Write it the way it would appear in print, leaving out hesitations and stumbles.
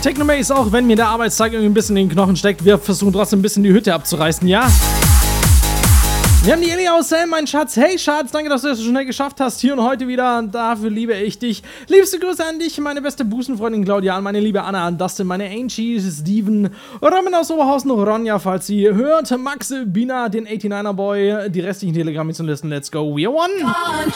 Technobase, auch wenn mir der Arbeitstag irgendwie ein bisschen in den Knochen steckt, wir versuchen trotzdem ein bisschen die Hütte abzureißen, ja? Wir haben die Ellie aus Helm, mein Schatz. Hey Schatz, danke, dass du das so schnell geschafft hast. Hier und heute wieder. Dafür liebe ich dich. Liebste Grüße an dich, meine beste Busenfreundin Claudia, an meine liebe Anna, an Dustin, meine Angie, Steven, Robin aus Oberhausen, Ronja, falls sie hört, Max, Bina, den 89er Boy, die restlichen Telegrammisten. Let's go, we are one.